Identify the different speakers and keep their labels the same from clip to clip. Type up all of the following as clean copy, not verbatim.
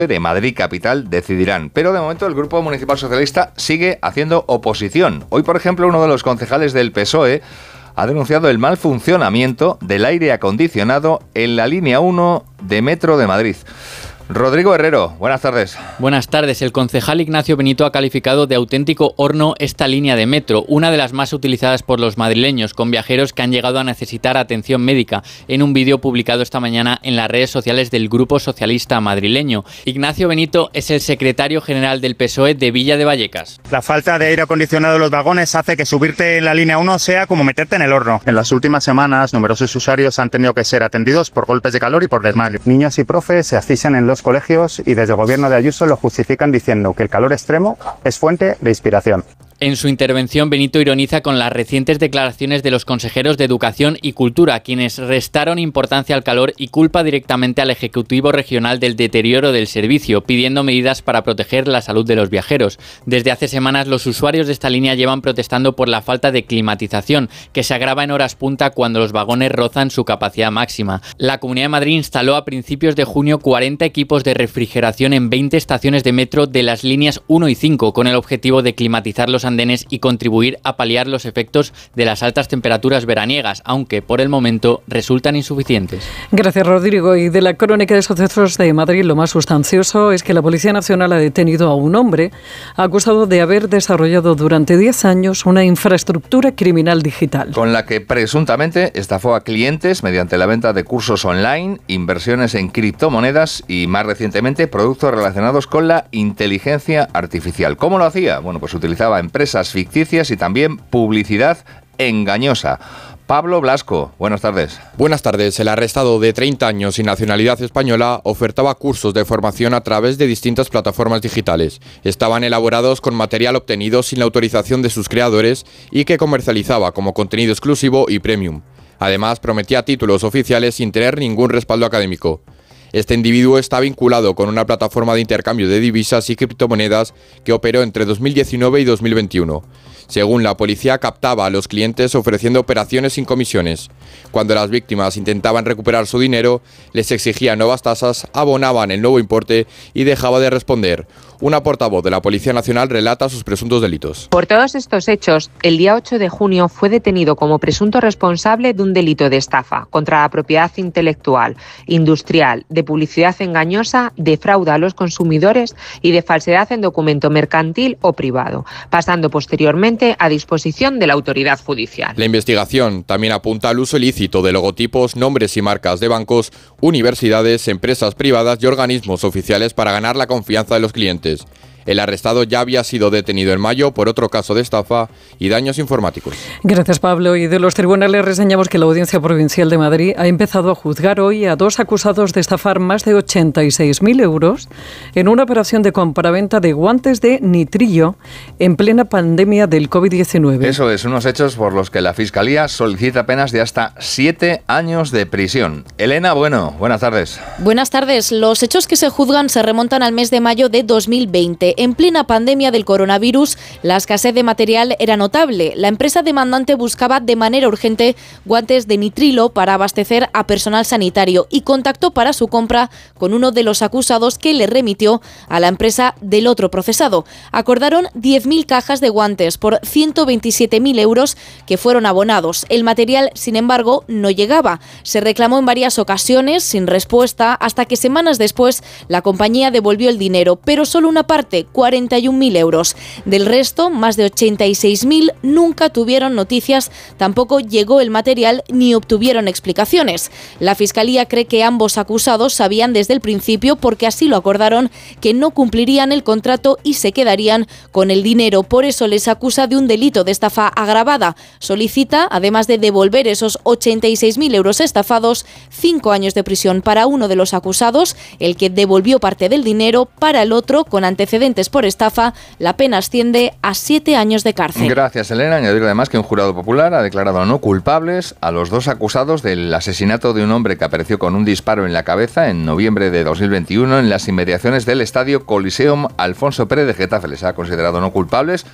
Speaker 1: de Madrid Capital decidirán. Pero de momento el Grupo Municipal Socialista sigue haciendo oposición. Hoy, por ejemplo, uno de los concejales del PSOE ha denunciado el mal funcionamiento del aire acondicionado en la línea 1 de Metro de Madrid. Rodrigo Herrero, buenas tardes.
Speaker 2: Buenas tardes. El concejal Ignacio Benito ha calificado de auténtico horno esta línea de metro, una de las más utilizadas por los madrileños, con viajeros que han llegado a necesitar atención médica, en un vídeo publicado esta mañana en las redes sociales del Grupo Socialista madrileño. Ignacio Benito es el secretario general del PSOE de Villa de Vallecas.
Speaker 3: La falta de aire acondicionado en los vagones hace que subirte en la línea 1 sea como meterte en el horno. En las últimas semanas, numerosos usuarios han tenido que ser atendidos por golpes de calor y por desmayo. Niños y profes se asfixian en los colegios y desde el gobierno de Ayuso lo justifican diciendo que el calor extremo es fuente de inspiración.
Speaker 2: En su intervención, Benito ironiza con las recientes declaraciones de los consejeros de Educación y Cultura, quienes restaron importancia al calor y culpa directamente al Ejecutivo Regional del deterioro del servicio, pidiendo medidas para proteger la salud de los viajeros. Desde hace semanas, los usuarios de esta línea llevan protestando por la falta de climatización, que se agrava en horas punta cuando los vagones rozan su capacidad máxima. La Comunidad de Madrid instaló a principios de junio 40 equipos de refrigeración en 20 estaciones de metro de las líneas 1 y 5, con el objetivo de climatizar los andenes y contribuir a paliar los efectos de las altas temperaturas veraniegas, aunque por el momento resultan insuficientes.
Speaker 4: Gracias, Rodrigo. Y de la crónica de sucesos de Madrid, lo más sustancioso es que la Policía Nacional ha detenido a un hombre acusado de haber desarrollado durante 10 años una infraestructura criminal digital,
Speaker 1: con la que presuntamente estafó a clientes mediante la venta de cursos online, inversiones en criptomonedas y, más recientemente, productos relacionados con la inteligencia artificial. ¿Cómo lo hacía? Bueno, pues utilizaba empresas ficticias y también publicidad engañosa. Pablo Blasco, buenas tardes.
Speaker 5: Buenas tardes. El arrestado, de 30 años y nacionalidad española, ofertaba cursos de formación a través de distintas plataformas digitales. Estaban elaborados con material obtenido sin la autorización de sus creadores y que comercializaba como contenido exclusivo y premium. Además, prometía títulos oficiales sin tener ningún respaldo académico. Este individuo está vinculado con una plataforma de intercambio de divisas y criptomonedas que operó entre 2019 y 2021. Según la policía, captaba a los clientes ofreciendo operaciones sin comisiones. Cuando las víctimas intentaban recuperar su dinero, les exigía nuevas tasas, abonaban el nuevo importe y dejaba de responder. Una portavoz de la Policía Nacional relata sus presuntos delitos.
Speaker 6: Por todos estos hechos, el día 8 de junio fue detenido como presunto responsable de un delito de estafa contra la propiedad intelectual, industrial, de publicidad engañosa, de fraude a los consumidores y de falsedad en documento mercantil o privado, pasando posteriormente a disposición de la autoridad judicial.
Speaker 5: La investigación también apunta al uso ilícito de logotipos, nombres y marcas de bancos, universidades, empresas privadas y organismos oficiales para ganar la confianza de los clientes. El arrestado ya había sido detenido en mayo por otro caso de estafa y daños informáticos.
Speaker 4: Gracias, Pablo. Y de los tribunales reseñamos que la Audiencia Provincial de Madrid ha empezado a juzgar hoy a 2 acusados de estafar más de 86.000 euros en una operación de compraventa de guantes de nitrillo en plena pandemia del COVID-19.
Speaker 1: Eso es, unos hechos por los que la Fiscalía solicita penas de hasta 7 años de prisión. Elena, buenas tardes.
Speaker 7: Buenas tardes. Los hechos que se juzgan se remontan al mes de mayo de 2020. En plena pandemia del coronavirus, la escasez de material era notable. La empresa demandante buscaba de manera urgente guantes de nitrilo para abastecer a personal sanitario y contactó para su compra con uno de los acusados, que le remitió a la empresa del otro procesado. Acordaron 10.000 cajas de guantes por 127.000 euros que fueron abonados. El material, sin embargo, no llegaba. Se reclamó en varias ocasiones sin respuesta, hasta que semanas después la compañía devolvió el dinero, pero solo una parte, 41.000 euros. Del resto, más de 86.000, nunca tuvieron noticias, tampoco llegó el material ni obtuvieron explicaciones. La Fiscalía cree que ambos acusados sabían desde el principio, porque así lo acordaron, que no cumplirían el contrato y se quedarían con el dinero. Por eso les acusa de un delito de estafa agravada. Solicita, además de devolver esos 86.000 euros estafados, 5 años de prisión para uno de los acusados, el que devolvió parte del dinero. Para el otro, con antecedentes por estafa, la pena asciende a 7 años de cárcel.
Speaker 1: Gracias, Elena. Añadir además que un jurado popular ha declarado no culpables a los 2 acusados del asesinato de un hombre que apareció con un disparo en la cabeza en noviembre de 2021 en las inmediaciones del estadio Coliseum Alfonso Pérez de Getafe. Les ha considerado no culpables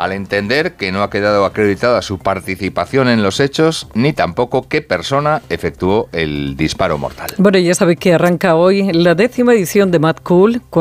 Speaker 1: al entender que no ha quedado acreditada su participación en los hechos, ni tampoco qué persona efectuó el disparo mortal.
Speaker 4: Bueno, ya sabe que arranca hoy la 10ª edición de Mad Cool.